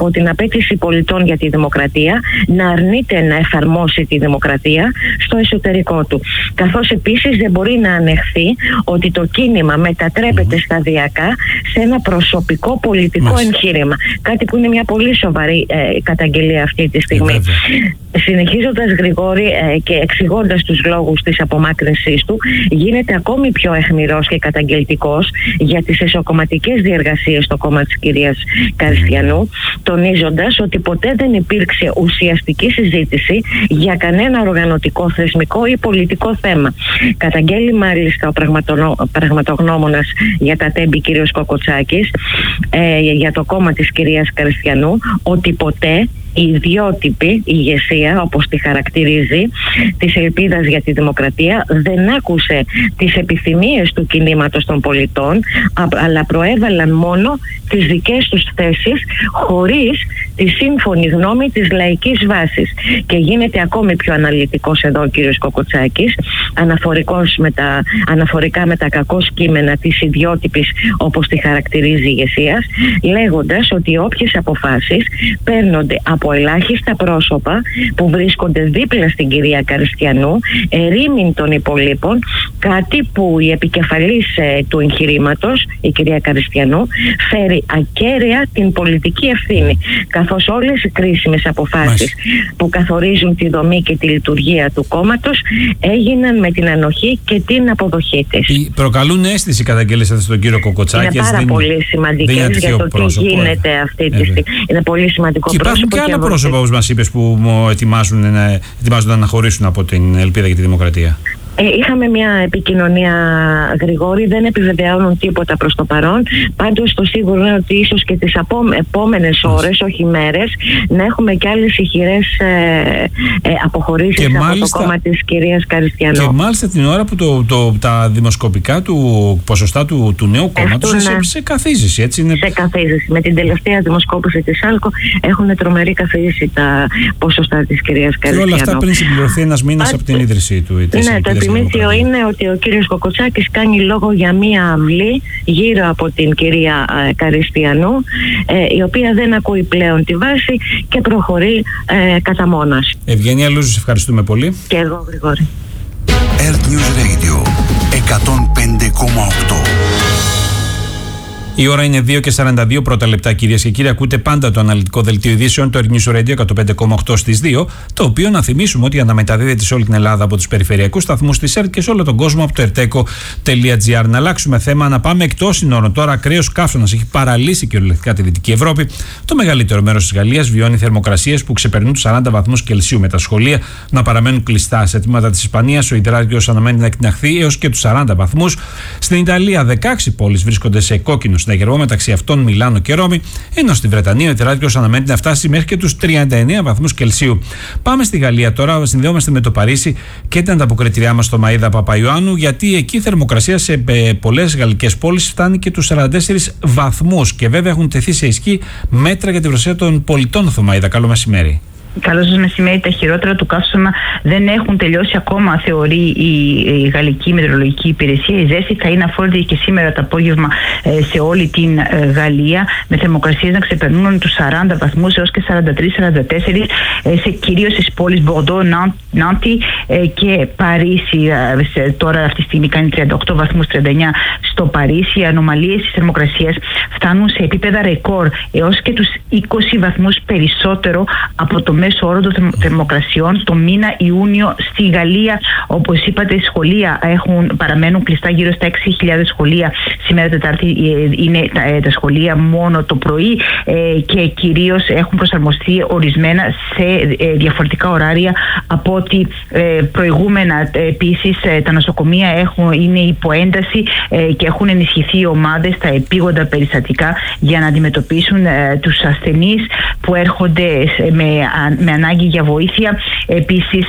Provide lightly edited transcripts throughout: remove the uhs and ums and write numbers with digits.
από την απέτηση πολιτών για τη δημοκρατία να αρνείται να εφαρμόσει τη δημοκρατία στο εσωτερικό του. Καθώς επίσης δεν μπορεί να ανεχθεί ότι το κίνημα μετατρέπεται σταδιακά σε ένα προσωπικό πολιτικό εγχείρημα. Κάτι που είναι μια πολύ σοβαρή καταγγελία αυτή τη στιγμή. Συνεχίζοντας, Γρηγόρη, και εξηγώντας τους λόγους της απομάκρυνσής του, γίνεται ακόμη πιο αιχμηρός και καταγγελτικός για τις εσωκομματικές διεργασίες στο κόμμα της κυρίας Καριστιανού, τονίζοντας ότι ποτέ δεν υπήρξε ουσιαστική συζήτηση για κανένα οργανωτικό, θεσμικό ή πολιτικό θέμα. Καταγγέλει μάλιστα ο πραγματογνώμονας για τα τέμπη κύριος Κοκοτσάκης, για το κόμμα της κυρίας Καριστιανού, ότι ποτέ η ιδιότυπη ηγεσία, όπως τη χαρακτηρίζει, της Ελπίδας για τη Δημοκρατία, δεν άκουσε τις επιθυμίες του κινήματος των πολιτών, αλλά προέβαλαν μόνο τις δικές τους θέσεις, χωρίς τη σύμφωνη γνώμη της λαϊκής βάσης. Και γίνεται ακόμη πιο αναλυτικός εδώ ο κύριος Κοκοτσάκης, αναφορικά με τα κακώς κείμενα της ιδιότυπης, όπως τη χαρακτηρίζει η ηγεσία, λέγοντας ότι όποιες αποφάσεις παίρνονται από ελάχιστα πρόσωπα που βρίσκονται δίπλα στην κυρία Καριστιανού, ερήμην των υπολείπων, κάτι που η επικεφαλής του εγχειρήματος, η κυρία Καριστιανού, φέρει ακέραια την πολιτική ευθύνη, καθώς όλες οι κρίσιμες αποφάσεις που καθορίζουν τη δομή και τη λειτουργία του κόμματος έγιναν με την ανοχή και την αποδοχή της. Προκαλούν αίσθηση καταγγέλες αυτές στον κύριο Κοκοτσάκη. Είναι πάρα πολύ σημαντικές για το τι γίνεται αυτή τη στιγμή. Είναι πολύ σημαντικό πρόσωπο. Υπάρχουν και άλλα πρόσωπα, όπως μας είπες, που ετοιμάζονται να χωρίσουν από την Ελπίδα για τη Δημοκρατία. Είχαμε μια επικοινωνία, Γρηγόρη, δεν επιβεβαιώνουν τίποτα προς το παρόν. Πάντως το σίγουρο είναι ότι ίσως και τις επόμενες ώρες, όχι μέρες, να έχουμε και άλλες ηχηρές αποχωρήσεις από το κόμμα της κυρίας Καριστιανού. Και μάλιστα την ώρα που τα δημοσκοπικά του ποσοστά του νέου κόμματος σε καθίζηση, έτσι είναι. Σε καθίζηση. Με την τελευταία δημοσκόπηση της ΑΛΚΟ έχουν τρομερή καθίζηση τα ποσοστά της κυρίας Καριστιανού. Και όλα αυτά πριν συμπληρωθεί ένας μήνας από την ίδρυσή του. Το επιμήθειο είναι ότι ο κύριος Κοκοτσάκης κάνει λόγο για μία αυλή γύρω από την κυρία Καριστιανού, η οποία δεν ακούει πλέον τη βάση και προχωρεί κατά μόνας. Ευγενία Λούζου, σε ευχαριστούμε πολύ. Και εγώ, Γρηγόρη. Earth News Radio 105,8. Η ώρα είναι 2:42 πρώτα λεπτά, κυρίες και κύριοι. Ακούτε πάντα το αναλυτικό δελτίο ειδήσεων, το Earth News Radio 105,8 στις 2, το οποίο να θυμίσουμε ότι αναμεταδίδεται σε όλη την Ελλάδα από τους περιφερειακούς σταθμούς της ΕΡΤ και σε όλο τον κόσμο από το erteco.gr. Να αλλάξουμε θέμα, να πάμε εκτός συνόρων. Τώρα, ακραίος καύσωνας έχει παραλύσει κυριολεκτικά τη Δυτική Ευρώπη. Το μεγαλύτερο μέρος της Γαλλίας βιώνει θερμοκρασίες που ξεπερνούν τους 40 βαθμούς Κελσίου, με τα σχολεία να παραμένουν κλειστά. Σε τμήματα της Ισπανίας, ο υδράτιος αναμένει να εκτιναχθεί έως και τους 40 βαθμούς. Στην Ιταλία, 16 πόλεις βρίσκονται σε κόκκινο συναγερμό, μεταξύ αυτών Μιλάνο και Ρώμη, ενώ στη Βρετανία ο υδράτιος αναμένει να φτάσει μέχρι και τους 39 βαθμούς Κελσίου. Πάμε στη Γαλλία τώρα, συνδεόμαστε με το Παρίσι και την ανταποκριτηριά μας στο Μαΐδα Παπαϊωάννου, γιατί εκεί η θερμοκρασία σε πολλές γαλλικές πόλεις φτάνει και τους 44 βαθμούς. Και βέβαια έχουν τεθεί σε ισχύ μέτρα για την προστασία των πολιτών. Θωμαΐδα, καλό μεσημέρι. Καλό σας μεσημέρι. Τα χειρότερα του καύσωνα δεν έχουν τελειώσει ακόμα, θεωρεί η Γαλλική Μετεωρολογική Υπηρεσία. Η ζέστη θα είναι αφόρητη και σήμερα το απόγευμα σε όλη την Γαλλία, με θερμοκρασίες να ξεπερνούν τους 40 βαθμούς έως και 43-44 σε κυρίως στις πόλεις Μπορντό, Νάντι και Παρίσι. Τώρα αυτή τη στιγμή κάνει 38 βαθμούς, 39 στο Παρίσι. Οι ανομαλίες της θερμοκρασίας φτάνουν σε επίπεδα ρεκόρ έως και τους 20 βαθμούς περισσότερο από το μέσο όρο των θερμοκρασιών το μήνα Ιούνιο στη Γαλλία. Όπως είπατε, σχολεία παραμένουν κλειστά, γύρω στα 6.000 σχολεία. Σήμερα Τετάρτη είναι τα σχολεία μόνο το πρωί και κυρίως έχουν προσαρμοστεί ορισμένα σε διαφορετικά ωράρια από ό,τι προηγούμενα. Επίσης, τα νοσοκομεία είναι υπό ένταση και έχουν ενισχυθεί οι ομάδες στα επίγοντα περιστατικά για να αντιμετωπίσουν τους ασθενείς που έρχονται με ανάγκη για βοήθεια. Επίσης,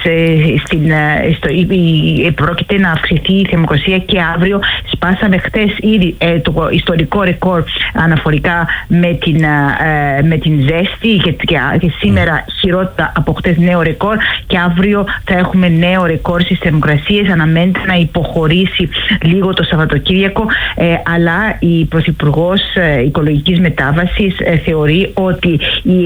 πρόκειται να αυξηθεί η θερμοκρασία και αύριο. Σπάσαμε χτες ήδη το ιστορικό ρεκόρ αναφορικά με την ζέστη και σήμερα χειρότερα από χτες νέο ρεκόρ, και αύριο θα έχουμε νέο ρεκόρ στις θερμοκρασίες. Αναμένεται να υποχωρήσει λίγο το Σαββατοκύριακο, αλλά η Πρωθυπουργός Οικολογικής Μετάβασης θεωρεί ότι η